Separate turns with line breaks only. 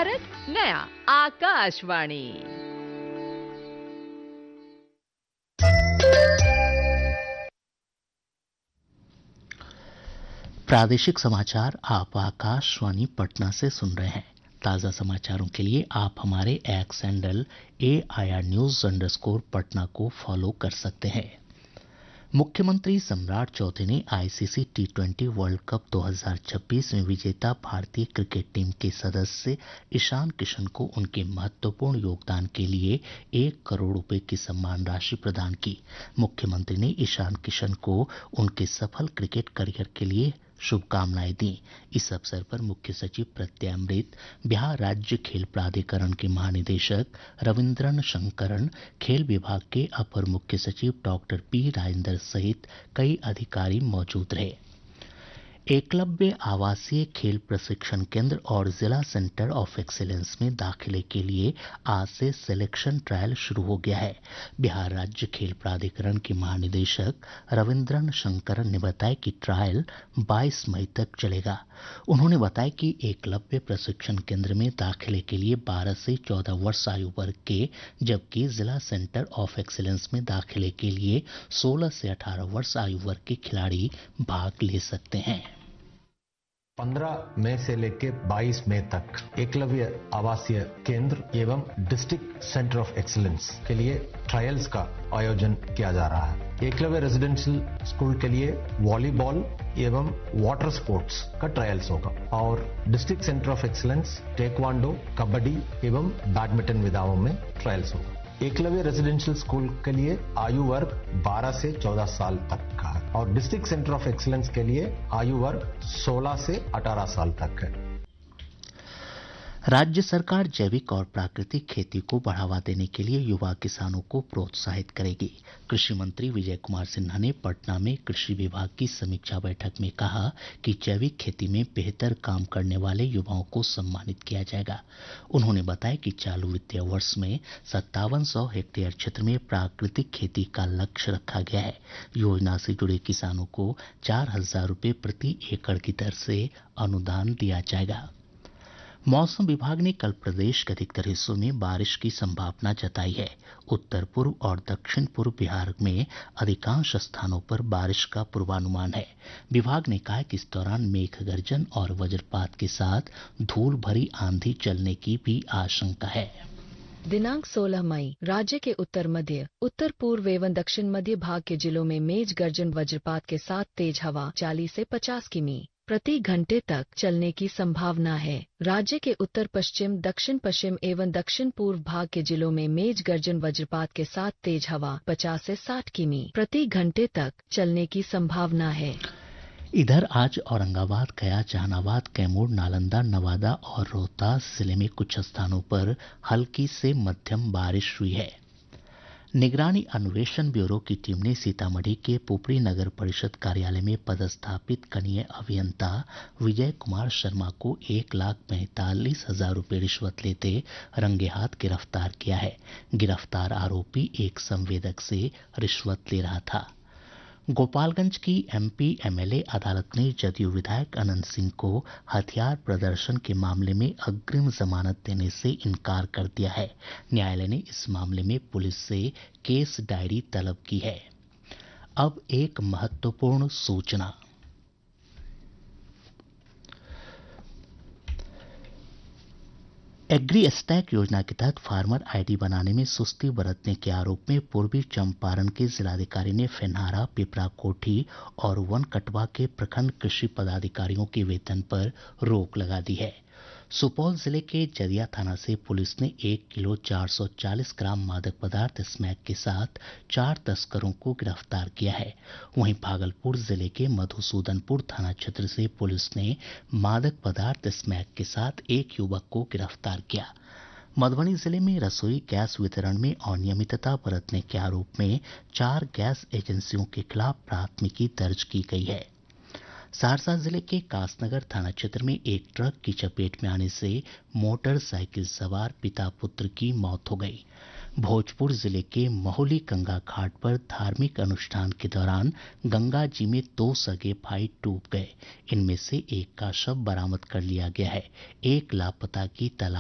भारत नया आकाशवाणी।
प्रादेशिक समाचार आप आकाशवाणी पटना से सुन रहे हैं। ताज़ा समाचारों के लिए आप हमारे एक्स हैंडल AIR News_पटना को फॉलो कर सकते हैं। मुख्यमंत्री सम्राट चौधरी ने आईसीसी T20 वर्ल्ड कप 2026 में विजेता भारतीय क्रिकेट टीम के सदस्य ईशान किशन को उनके महत्वपूर्ण योगदान के लिए 1 करोड़ रुपए की सम्मान राशि प्रदान की। मुख्यमंत्री ने ईशान किशन को उनके सफल क्रिकेट करियर के लिए शुभकामनाएं दी। इस अवसर पर मुख्य सचिव प्रत्यय अमृत, बिहार राज्य खेल प्राधिकरण के महानिदेशक रविन्द्रन शंकरन, खेल विभाग के अपर मुख्य सचिव डॉक्टर पी राजेंद्र सहित कई अधिकारी मौजूद रहे। एकलव्य आवासीय खेल प्रशिक्षण केंद्र और जिला सेंटर ऑफ एक्सीलेंस में दाखिले के लिए आज से सिलेक्शन ट्रायल शुरू हो गया है। बिहार राज्य खेल प्राधिकरण के महानिदेशक रविन्द्रन शंकरन ने बताया कि ट्रायल 22 मई तक चलेगा। उन्होंने बताया कि एकलव्य प्रशिक्षण केंद्र में दाखिले के लिए 12 से 14 वर्ष आयु वर्ग के, जबकि जिला सेंटर ऑफ एक्सीलेंस में दाखिले के लिए 16 से 18 वर्ष आयु वर्ग के खिलाड़ी भाग ले सकते हैं।
15 मई से लेकर 22 मई तक एकलव्य आवासीय केंद्र एवं डिस्ट्रिक्ट सेंटर ऑफ एक्सीलेंस के लिए ट्रायल्स का आयोजन किया जा रहा है। एकलव्य रेजिडेंशियल स्कूल के लिए वॉलीबॉल एवं वाटर स्पोर्ट्स का ट्रायल्स होगा और district centre of excellence taekwondo, kabaddi एवं बैडमिंटन विधाओं में ट्रायल्स होगा। एकलव्य रेजिडेंशियल स्कूल के लिए आयु वर्ग 12 से 14 साल तक का है और डिस्ट्रिक्ट सेंटर ऑफ एक्सीलेंस के लिए आयु वर्ग 16 से 18 साल तक है।
राज्य सरकार जैविक और प्राकृतिक खेती को बढ़ावा देने के लिए युवा किसानों को प्रोत्साहित करेगी। कृषि मंत्री विजय कुमार सिन्हा ने पटना में कृषि विभाग की समीक्षा बैठक में कहा कि जैविक खेती में बेहतर काम करने वाले युवाओं को सम्मानित किया जाएगा। उन्होंने बताया कि चालू वित्तीय वर्ष में 5700 हेक्टेयर क्षेत्र में प्राकृतिक खेती का लक्ष्य रखा गया है। योजना से जुड़े किसानों को 4000 रुपये प्रति एकड़ की दर से अनुदान दिया जाएगा। मौसम विभाग ने कल प्रदेश के अधिकतर हिस्सों में बारिश की संभावना जताई है। उत्तर पूर्व और दक्षिण पूर्व बिहार में अधिकांश स्थानों पर बारिश का पूर्वानुमान है। विभाग ने कहा कि इस दौरान मेघ गर्जन और वज्रपात के साथ धूल भरी आंधी चलने की भी आशंका है।
दिनांक 16 मई राज्य के उत्तर मध्य, उत्तर पूर्व एवं दक्षिण मध्य भाग के जिलों में मेघ गर्जन वज्रपात के साथ तेज हवा 40 से 50 किमी प्रति घंटे तक चलने की संभावना है। राज्य के उत्तर पश्चिम, दक्षिण पश्चिम एवं दक्षिण पूर्व भाग के जिलों में मेघ गर्जन वज्रपात के साथ तेज हवा 50 से 60 किमी प्रति घंटे तक चलने की संभावना है।
इधर आज औरंगाबाद, गया, जहानाबाद, कैमूर, नालंदा, नवादा और रोहतास जिले में कुछ स्थानों पर हल्की से मध्यम बारिश हुई है। निगरानी अन्वेषण ब्यूरो की टीम ने सीतामढ़ी के पुपरी नगर परिषद कार्यालय में पदस्थापित कनीय अभियंता विजय कुमार शर्मा को 1,45,000 रुपये रिश्वत लेते रंगे हाथ गिरफ्तार किया है। गिरफ्तार आरोपी एक संवेदक से रिश्वत ले रहा था। गोपालगंज की MP MLA अदालत ने जदयू विधायक अनंत सिंह को हथियार प्रदर्शन के मामले में अग्रिम जमानत देने से इनकार कर दिया है। न्यायालय ने इस मामले में पुलिस से केस डायरी तलब की है। अब एक महत्वपूर्ण सूचना। एग्री स्टैक योजना के तहत फार्मर आईडी बनाने में सुस्ती बरतने के आरोप में पूर्वी चंपारण के जिलाधिकारी ने फेन्हारा, पिपराकोठी और वनकटवा के प्रखंड कृषि पदाधिकारियों के वेतन पर रोक लगा दी है। सुपौल जिले के जदिया थाना से पुलिस ने 1 किलो 440 ग्राम मादक पदार्थ स्मैक के साथ 4 तस्करों को गिरफ्तार किया है। वहीं भागलपुर जिले के मधुसूदनपुर थाना क्षेत्र से पुलिस ने मादक पदार्थ स्मैक के साथ एक युवक को गिरफ्तार किया। मधुबनी जिले में रसोई गैस वितरण में अनियमितता बरतने के आरोप में 4 गैस एजेंसियों के खिलाफ प्राथमिकी दर्ज की गई है। सहरसा जिले के कासनगर थाना क्षेत्र में एक ट्रक की चपेट में आने से मोटरसाइकिल सवार पिता पुत्र की मौत हो गई। भोजपुर जिले के महुली गंगा घाट पर धार्मिक अनुष्ठान के दौरान गंगा जी में 2 सगे भाई डूब गए। इनमें से एक का शव बरामद कर लिया गया है। एक लापता की तलाश